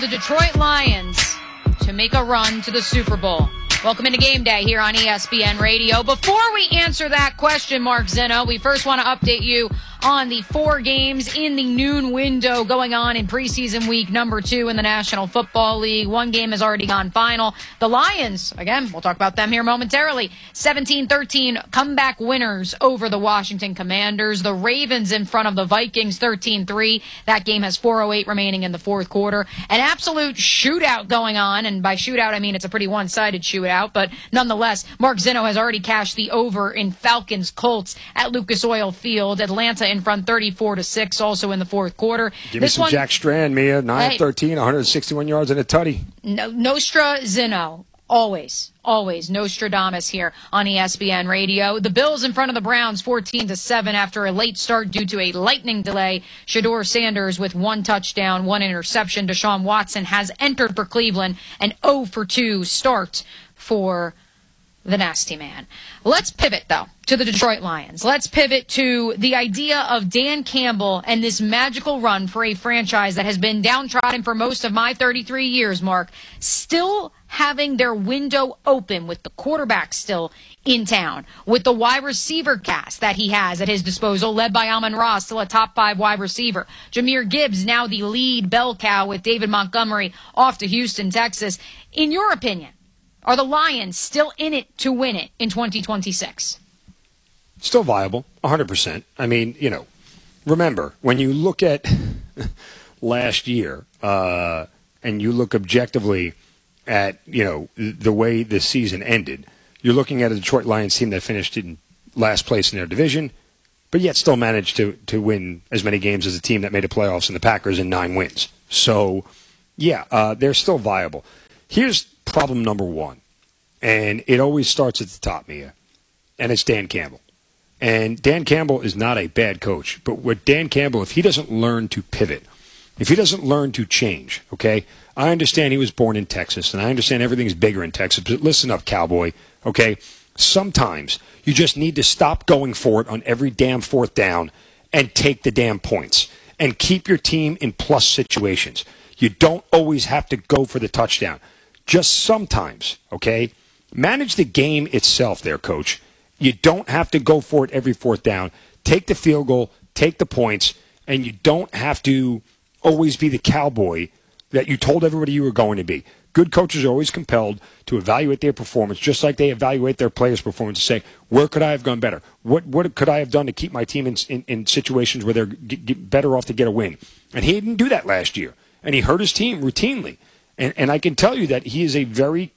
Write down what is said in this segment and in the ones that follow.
The Detroit Lions to make a run to the Super Bowl. Welcome into Game Day here on ESPN Radio. Before we answer that question, Mark Zinno, we first want to update you on the 4 games in the noon window going on in preseason week number 2 in the National Football League. 1 game has already gone final. The Lions, again, we'll talk about them here momentarily, 17-13 comeback winners over the Washington Commanders. The Ravens in front of the Vikings 13-3. That game has 4:08 remaining in the fourth quarter. An absolute shootout going on, and by shootout I mean it's a pretty one-sided shootout, but nonetheless, Mark Zinno has already cashed the over in Falcons-Colts at Lucas Oil Field. Atlanta in front 34-6 also in the fourth quarter. Give me some Jack Strand, Mia. 9-13, 161 yards and a tutty. Nostra Zinno. Always Nostradamus here on ESPN Radio. The Bills in front of the Browns 14-7 after a late start due to a lightning delay. Shedeur Sanders with 1 touchdown, 1 interception. Deshaun Watson has entered for Cleveland, an 0-for-2 start for the nasty man. Let's pivot, though, to the Detroit Lions. Let's pivot to the idea of Dan Campbell and this magical run for a franchise that has been downtrodden for most of my 33 years, Mark, still having their window open with the quarterback still in town, with the wide receiver cast that he has at his disposal, led by Amon-Ra, still a top 5 wide receiver. Jahmyr Gibbs, now the lead bell cow with David Montgomery off to Houston, Texas. In your opinion, are the Lions still in it to win it in 2026? Still viable, 100%. I mean, remember, when you look at last year and you look objectively at, the way the season ended, you're looking at a Detroit Lions team that finished in last place in their division, but yet still managed to win as many games as a team that made the playoffs in the Packers in 9 wins. So, they're still viable. Here's problem number 1, and it always starts at the top, Mia, and it's Dan Campbell. And Dan Campbell is not a bad coach, but with Dan Campbell, if he doesn't learn to pivot, if he doesn't learn to change, okay, I understand he was born in Texas, and I understand everything's bigger in Texas, but listen up, cowboy, okay? Sometimes you just need to stop going for it on every damn 4th down and take the damn points and keep your team in plus situations. You don't always have to go for the touchdown. Just sometimes, okay? Manage the game itself there, coach. You don't have to go for it every 4th down. Take the field goal, take the points, and you don't have to always be the cowboy that you told everybody you were going to be. Good coaches are always compelled to evaluate their performance, just like they evaluate their players' performance, to say, where could I have gone better? What could I have done to keep my team in situations where they're better off to get a win? And he didn't do that last year, and he hurt his team routinely. And I can tell you that he is a very,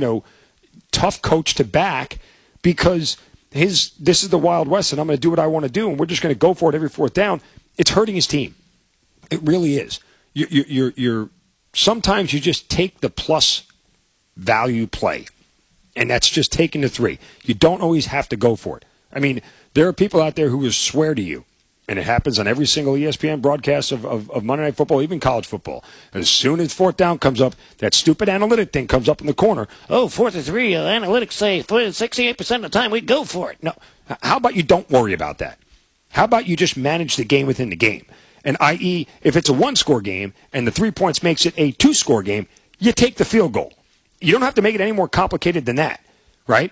tough coach to back, because this is the Wild West, and I'm going to do what I want to do, and we're just going to go for it every 4th down. It's hurting his team. It really is. You're sometimes you just take the plus value play, and that's just taking the 3. You don't always have to go for it. I mean, there are people out there who will swear to you, and it happens on every single ESPN broadcast of Monday Night Football, even college football. As soon as 4th down comes up, that stupid analytic thing comes up in the corner. Oh, 4th and 3, analytics say 68% of the time we go for it. No, how about you don't worry about that? How about you just manage the game within the game? And i.e., if it's a 1-score game and the 3 points makes it a 2-score game, you take the field goal. You don't have to make it any more complicated than that, right?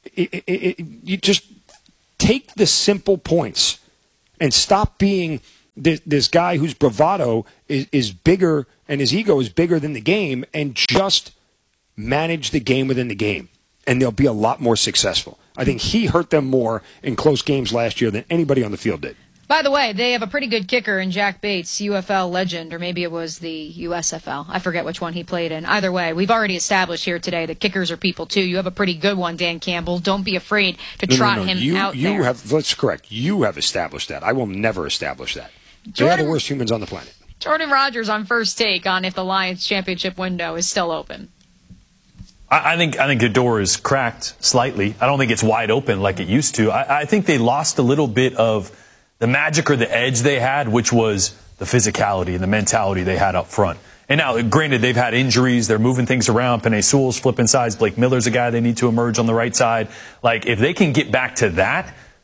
You just take the simple points and stop being this guy whose bravado is bigger and his ego is bigger than the game, and just manage the game within the game. And they'll be a lot more successful. I think he hurt them more in close games last year than anybody on the field did. By the way, they have a pretty good kicker in Jack Bates, UFL legend, or maybe it was the USFL. I forget which one he played in. Either way, we've already established here today that kickers are people, too. You have a pretty good one, Dan Campbell. Don't be afraid to trot him out there. That's correct. You have established that. I will never establish that. They're the worst humans on the planet. Jordan Rogers on First Take on if the Lions championship window is still open. I think the door is cracked slightly. I don't think it's wide open like it used to. I think they lost a little bit of the magic or the edge they had, which was the physicality and the mentality they had up front. And now, granted, they've had injuries. They're moving things around. Penei Sewell's flipping sides. Blake Miller's a guy they need to emerge on the right side. Like, if they can get back to that,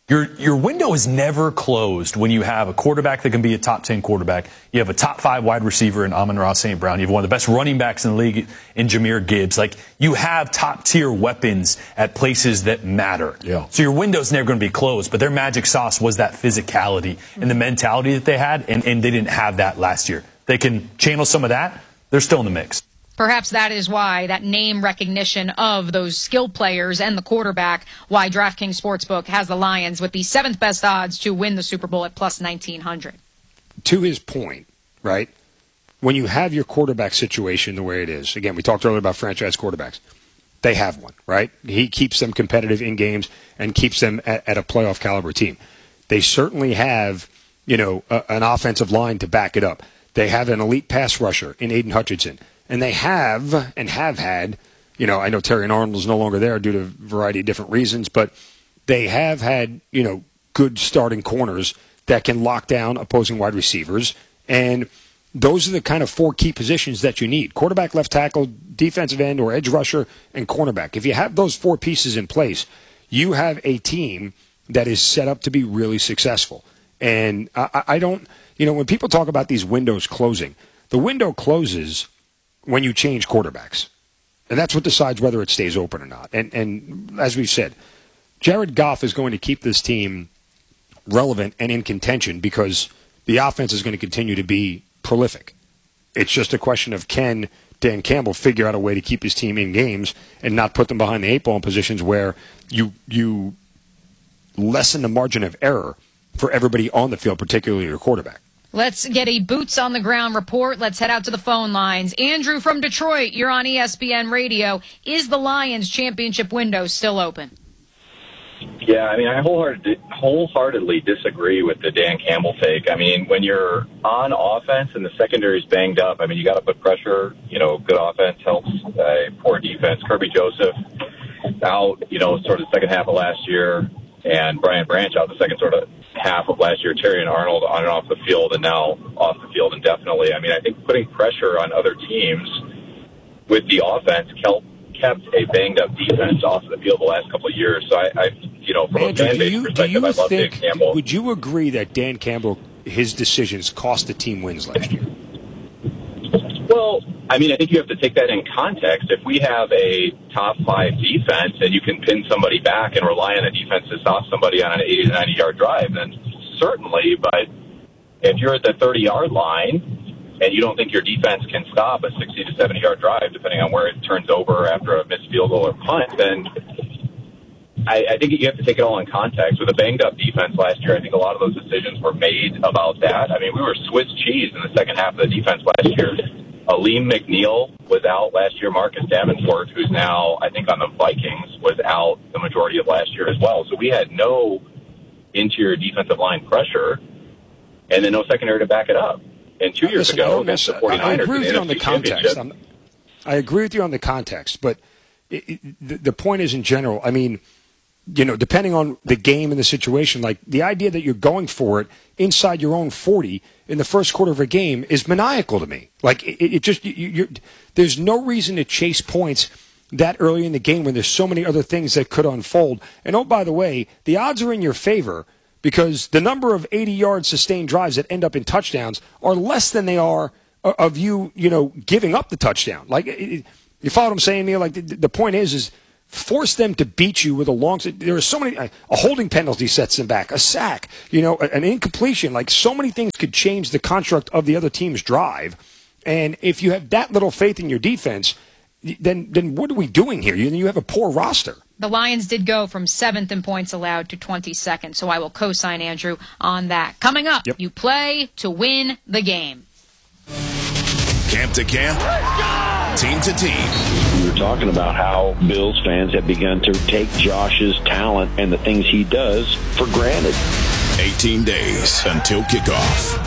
Your window is never closed when you have a quarterback that can be a top 10 quarterback. You have a top 5 wide receiver in Amon-Ra St. Brown. You have one of the best running backs in the league in Jahmyr Gibbs. Like, you have top tier weapons at places that matter. Yeah. So your window's never going to be closed, but their magic sauce was that physicality and the mentality that they had, and they didn't have that last year. They can channel some of that. They're still in the mix. Perhaps that is why that name recognition of those skill players and the quarterback, why DraftKings Sportsbook has the Lions with the 7th best odds to win the Super Bowl at plus 1,900. To his point, right, when you have your quarterback situation the way it is, again, we talked earlier about franchise quarterbacks. They have one, right? He keeps them competitive in games and keeps them at a playoff caliber team. They certainly have, an offensive line to back it up. They have an elite pass rusher in Aiden Hutchinson. And they have had, I know Terry Arnold is no longer there due to a variety of different reasons, but they have had, good starting corners that can lock down opposing wide receivers. And those are the kind of 4 key positions that you need: quarterback, left tackle, defensive end, or edge rusher, and cornerback. If you have those 4 pieces in place, you have a team that is set up to be really successful. And I don't, when people talk about these windows closing, the window closes when you change quarterbacks. And that's what decides whether it stays open or not. And as we've said, Jared Goff is going to keep this team relevant and in contention because the offense is going to continue to be prolific. It's just a question of, can Dan Campbell figure out a way to keep his team in games and not put them behind the 8 ball in positions where you lessen the margin of error for everybody on the field, particularly your quarterback. Let's get a boots-on-the-ground report. Let's head out to the phone lines. Andrew from Detroit, you're on ESPN Radio. Is the Lions championship window still open? Yeah, I wholeheartedly disagree with the Dan Campbell take. When you're on offense and the secondary's banged up, you got to put pressure. Good offense helps poor defense. Kirby Joseph out, sort of the second half of last year, and Brian Branch out the second sort of half of last year. Terry and Arnold on and off the field, and now off the field indefinitely. I think putting pressure on other teams with the offense kept a banged-up defense off the field the last couple of years. So from Andrew, a fan base perspective, I love Dan Campbell. Would you agree that Dan Campbell, his decisions cost the team wins last year? Well, I think you have to take that in context. If we have a top 5 defense and you can pin somebody back and rely on the defense to stop somebody on an 80 to 90-yard drive, then certainly. But if you're at the 30-yard line and you don't think your defense can stop a 60 to 70-yard drive, depending on where it turns over after a missed field goal or punt, then I think you have to take it all in context. With a banged-up defense last year, I think a lot of those decisions were made about that. We were Swiss cheese in the second half of the defense last year. Aleem McNeil was out last year. Marcus Davenport, who's now, I think, on the Vikings, was out the majority of last year as well. So we had no interior defensive line pressure and then no secondary to back it up. And 2 years ago, against the 49ers, I agree with you on the context. Championship. I agree with you on the context, but the point is in general, depending on the game and the situation, like the idea that you're going for it inside your own 40 in the first quarter of a game is maniacal to me. Like there's no reason to chase points that early in the game when there's so many other things that could unfold. And oh, by the way, the odds are in your favor because the number of 80-yard sustained drives that end up in touchdowns are less than they are of you giving up the touchdown. Like you follow what I'm saying, Neil? Like the point is force them to beat you with a long. There are so many. A holding penalty sets them back. A sack, an incompletion. Like so many things could change the construct of the other team's drive. And if you have that little faith in your defense, then what are we doing here? You have a poor roster. The Lions did go from 7th in points allowed to 22nd, so I will co-sign Andrew on that. Coming up, You play to win the game. Camp to camp, team to team. We were talking about how Bills fans have begun to take Josh's talent and the things he does for granted. 18 days until kickoff.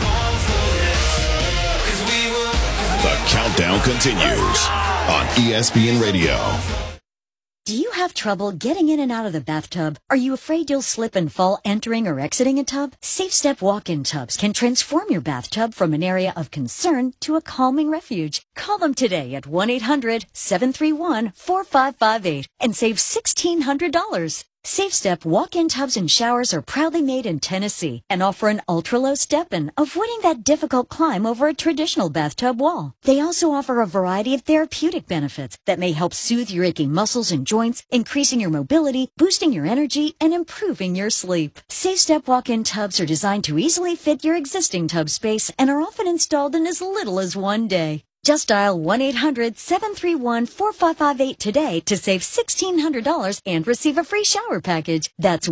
The countdown continues on ESPN Radio. Do you have trouble getting in and out of the bathtub? Are you afraid you'll slip and fall entering or exiting a tub? Safe Step walk-in tubs can transform your bathtub from an area of concern to a calming refuge. Call them today at 1-800-731-4558 and save $1,600. Safe Step walk-in tubs and showers are proudly made in Tennessee and offer an ultra-low step-in, avoiding that difficult climb over a traditional bathtub wall. They also offer a variety of therapeutic benefits that may help soothe your aching muscles and joints, increasing your mobility, boosting your energy, and improving your sleep. Safe Step walk-in tubs are designed to easily fit your existing tub space and are often installed in as little as 1 day. Just dial 1-800-731-4558 today to save $1,600 and receive a free shower package. That's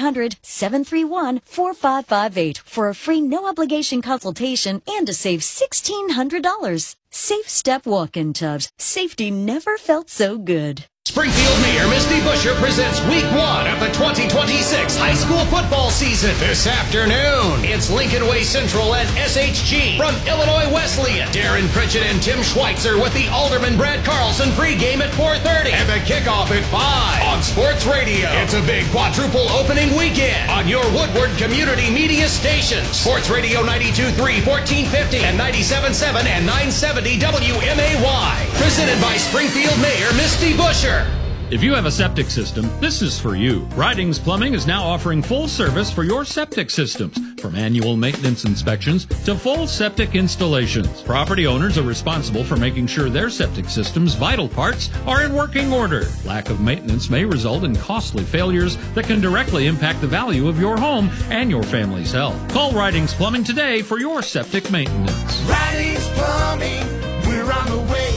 1-800-731-4558 for a free no-obligation consultation and to save $1,600. Safe Step walk-in tubs. Safety never felt so good. Springfield Mayor Misty Buscher presents Week 1 of the 2026 high school football season this afternoon. It's Lincoln Way Central and SHG from Illinois Wesleyan. Darren Pritchett and Tim Schweitzer with the Alderman Brad Carlson pregame at 4:30 and the kickoff at 5 on Sports Radio. It's a big quadruple opening weekend on your Woodward Community Media stations. Sports Radio 92.3, 1450 and 97.7 and 970 WMAY. Presented by Springfield Mayor Misty Buscher. If you have a septic system, this is for you. Ridings Plumbing is now offering full service for your septic systems, from annual maintenance inspections to full septic installations. Property owners are responsible for making sure their septic system's vital parts are in working order. Lack of maintenance may result in costly failures that can directly impact the value of your home and your family's health. Call Ridings Plumbing today for your septic maintenance. Ridings Plumbing, we're on the way.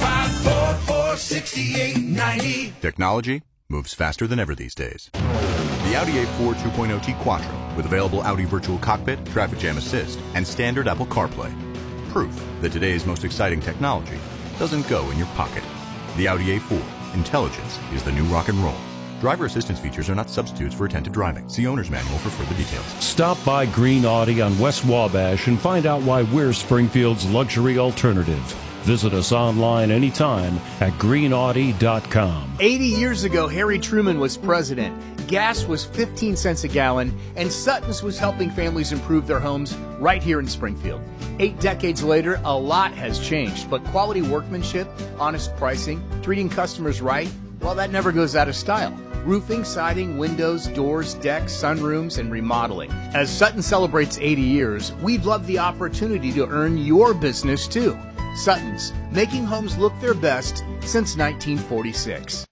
544-6890. Technology moves faster than ever these days. The Audi A4 2.0T Quattro with available Audi Virtual Cockpit, Traffic Jam Assist, and standard Apple CarPlay. Proof that today's most exciting technology doesn't go in your pocket. The Audi A4. Intelligence is the new rock and roll. Driver assistance features are not substitutes for attentive driving. See owner's manual for further details. Stop by Green Audi on West Wabash and find out why we're Springfield's luxury alternative. Visit us online anytime at greenaudi.com. 80 years ago, Harry Truman was president. Gas was 15 cents a gallon, and Sutton's was helping families improve their homes right here in Springfield. 8 decades later, a lot has changed, but quality workmanship, honest pricing, treating customers right, well, that never goes out of style. Roofing, siding, windows, doors, decks, sunrooms, and remodeling. As Sutton celebrates 80 years, we'd love the opportunity to earn your business too. Sutton's, making homes look their best since 1946.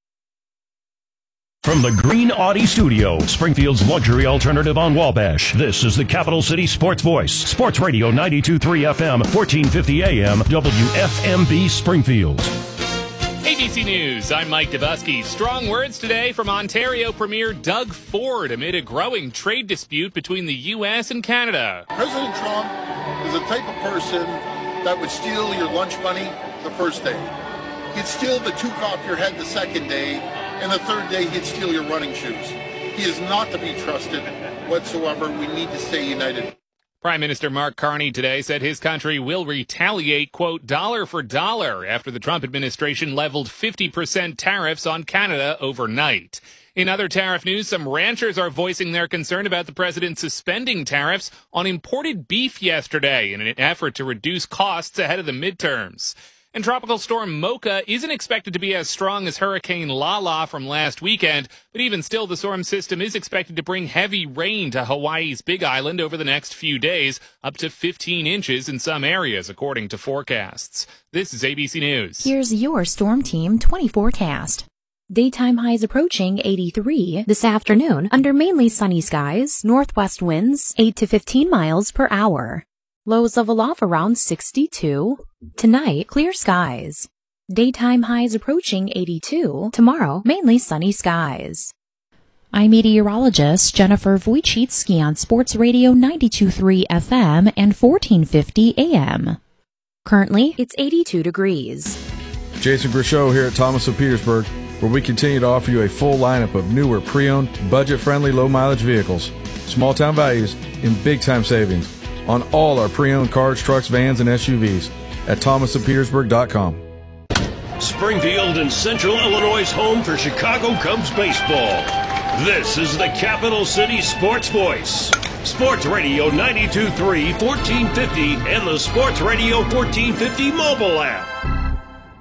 From the Green Audi Studio, Springfield's luxury alternative on Wabash, this is the Capital City Sports Voice. Sports Radio 92.3 FM, 1450 AM, WFMB Springfield. ABC News, I'm Mike Dabusky. Strong words today from Ontario Premier Doug Ford amid a growing trade dispute between the U.S. and Canada. President Trump is the type of person that would steal your lunch money the first day. He'd steal the toque off your head the second day, and the third day he'd steal your running shoes. He is not to be trusted whatsoever. We need to stay united. Prime Minister Mark Carney today said his country will retaliate, quote, dollar for dollar after the Trump administration leveled 50% tariffs on Canada overnight. In other tariff news, some ranchers are voicing their concern about the president suspending tariffs on imported beef yesterday in an effort to reduce costs ahead of the midterms. And Tropical Storm Mocha isn't expected to be as strong as Hurricane Lala from last weekend, but even still, the storm system is expected to bring heavy rain to Hawaii's Big Island over the next few days, up to 15 inches in some areas, according to forecasts. This is ABC News. Here's your Storm Team 20 forecast. Daytime highs approaching 83 this afternoon under mainly sunny skies, northwest winds 8 to 15 miles per hour. Lows level off around 62. Tonight, clear skies. Daytime highs approaching 82. Tomorrow, mainly sunny skies. I'm meteorologist Jennifer Wojcicki on Sports Radio 92.3 FM and 1450 AM. Currently, it's 82 degrees. Jason Grishow here at Thomas of Petersburg, where we continue to offer you a full lineup of newer, pre-owned, budget-friendly, low-mileage vehicles. Small-town values and big-time savings on all our pre-owned cars, trucks, vans, and SUVs at thomasofpetersburg.com. Springfield and Central Illinois' home for Chicago Cubs baseball. This is the Capital City Sports Voice. Sports Radio 92.3, 1450, and the Sports Radio 1450 mobile app.